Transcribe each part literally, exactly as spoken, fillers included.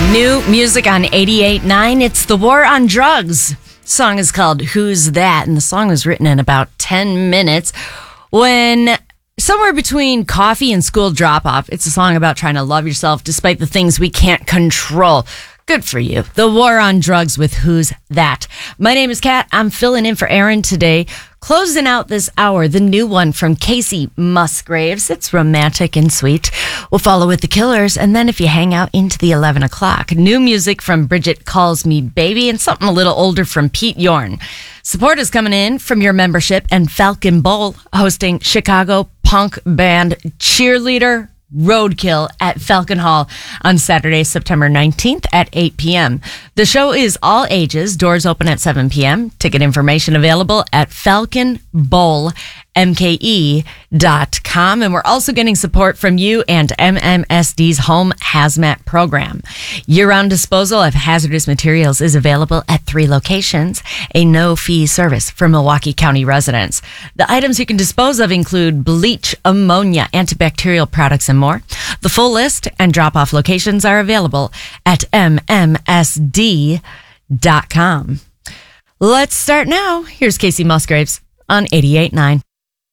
New music on eighty-eight point nine. It's The War on Drugs. Song is called Who's That? And the song was written in about ten minutes. When somewhere between coffee and school drop-off, it's a song about trying to love yourself despite the things we can't control. Good for you. The War on Drugs with Who's That? My name is Kat. I'm filling in for Aaron today. Closing out this hour, the new one from Kacey Musgraves. It's romantic and sweet. We'll follow with The Killers, and then if you hang out into the eleven o'clock, new music from Bridget Calls Me Baby and something a little older from Pete Yorn. Support is coming in from your membership and Falcon Bowl hosting Chicago punk band Cheerleader Roadkill at Falcon Hall on Saturday, September nineteenth at eight p.m. The show is all ages. Doors open at seven p.m. Ticket information available at falcon bowl m k e dot com. And we're also getting support from you and M M S D's Home Hazmat program. Year-round disposal of hazardous materials is available at three locations, a no-fee service for Milwaukee County residents. The items you can dispose of include bleach, ammonia, antibacterial products, and more. The full list and drop-off locations are available at m m s d dot com. Let's start now. Here's Kacey Musgraves on eighty-eight point nine.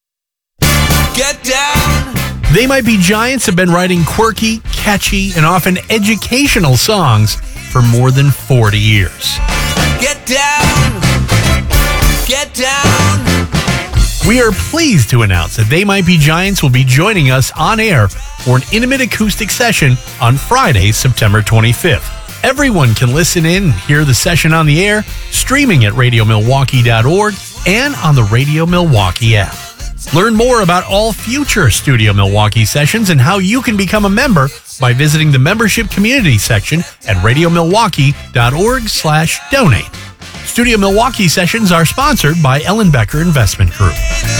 Get down! They Might Be Giants have been writing quirky, catchy, and often educational songs for more than forty years. Get down! Get down! We are pleased to announce that They Might Be Giants will be joining us on air for an intimate acoustic session on Friday, September twenty-fifth. Everyone can listen in and hear the session on the air, streaming at radio milwaukee dot org and on the Radio Milwaukee app. Learn more about all future Studio Milwaukee sessions and how you can become a member by visiting the membership community section at radio milwaukee dot org slash donate. Studio Milwaukee sessions are sponsored by Ellen Becker Investment Group.